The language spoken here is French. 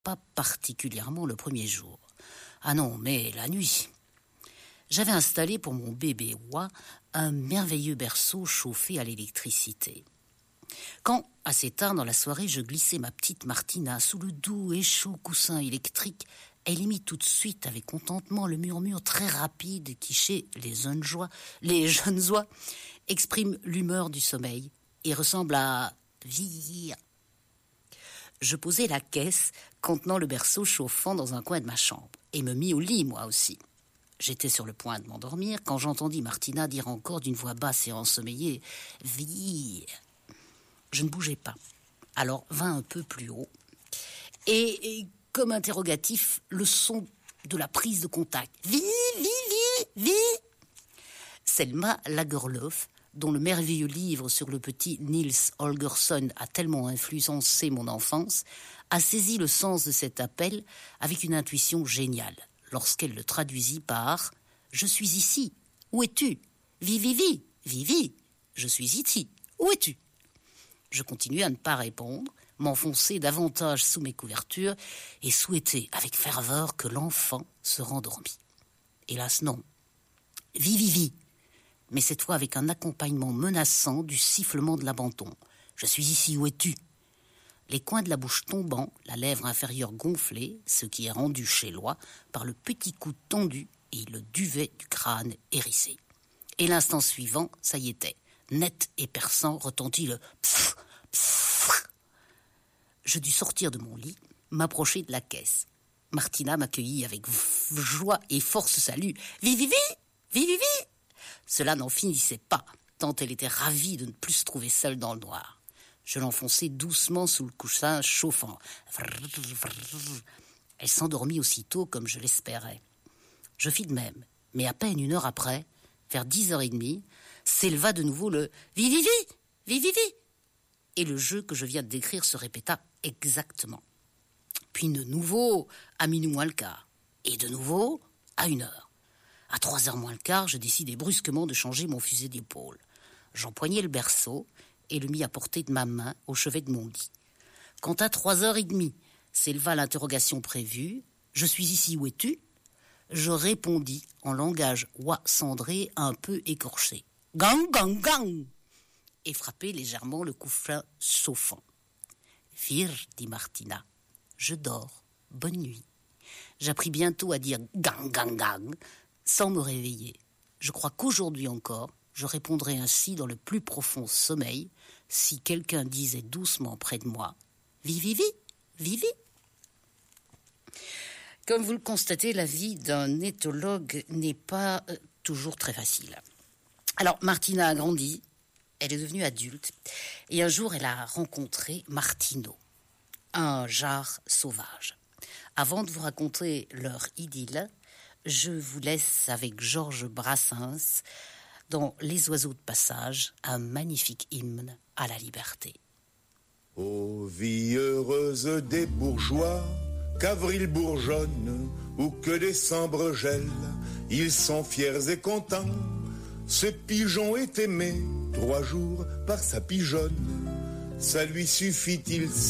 pas particulièrement le premier jour. Ah non, mais la nuit. J'avais installé pour mon bébé Wa un merveilleux berceau chauffé à l'électricité. Quand, assez tard dans la soirée, je glissais ma petite Martina sous le doux et chaud coussin électrique, elle émit tout de suite avec contentement le murmure très rapide qui, chez les jeunes oies, exprime l'humeur du sommeil et ressemble à vieillir. Je posai la caisse contenant le berceau chauffant dans un coin de ma chambre et me mis au lit, moi aussi. J'étais sur le point de m'endormir quand j'entendis Martina dire encore d'une voix basse et ensommeillée « Vieillir ». Je ne bougeais pas. Alors vint un peu plus haut. Et comme interrogatif, le son de la prise de contact. Vi. Selma Lagerlöf, dont le merveilleux livre sur le petit Nils Holgersson a tellement influencé mon enfance, a saisi le sens de cet appel avec une intuition géniale, lorsqu'elle le traduisit par « Je suis ici, où es-tu ? Vi, je suis ici, où es-tu ?» Je continuais à ne pas répondre, m'enfoncer davantage sous mes couvertures et souhaiter avec ferveur que l'enfant se rendormît. Hélas non. Vi, mais cette fois avec un accompagnement menaçant du sifflement de l'abandon. Je suis ici, où es-tu ? Les coins de la bouche tombant, la lèvre inférieure gonflée, ce qui est rendu chez Loi par le petit cou tendu et le duvet du crâne hérissé. Et l'instant suivant, ça y était. Net et perçant retentit le pfff, pfff. Je dus sortir de mon lit, m'approcher de la caisse. Martina m'accueillit avec joie et force salut. Vi. Cela n'en finissait pas, tant elle était ravie de ne plus se trouver seule dans le noir. Je l'enfonçai doucement sous le coussin chauffant. Elle s'endormit aussitôt comme je l'espérais. Je fis de même, mais à peine une heure après, vers 10h30, s'éleva de nouveau le « Vi ». Et le jeu que je viens de décrire se répéta exactement. Puis de nouveau à minuit moins le quart. Et de nouveau à 1h. À 3h moins le quart, je décidai brusquement de changer mon fusil d'épaule. J'empoignai le berceau et le mis à portée de ma main au chevet de mon lit. Quand à 3h30 s'éleva l'interrogation prévue, « Je suis ici, où es-tu ?» Je répondis en langage oie cendré un peu écorché. « Gang !» et frappai légèrement le couffin chauffant. « Vire » dit Martina. « Je dors. Bonne nuit. » J'appris bientôt à dire « gang » sans me réveiller. Je crois qu'aujourd'hui encore, je répondrai ainsi dans le plus profond sommeil si quelqu'un disait doucement près de moi « Vi ». Comme vous le constatez, la vie d'un éthologue n'est pas toujours très facile. Alors, Martina a grandi, elle est devenue adulte, et un jour, elle a rencontré Martino, un jar sauvage. Avant de vous raconter leur idylle, je vous laisse avec Georges Brassens dans Les oiseaux de passage, un magnifique hymne à la liberté. Ô vie heureuse des bourgeois, qu'avril bourgeonne ou que décembre gèle, ils sont fiers et contents. Ce pigeon est aimé 3 jours par sa pigeonne. Ça lui suffit, il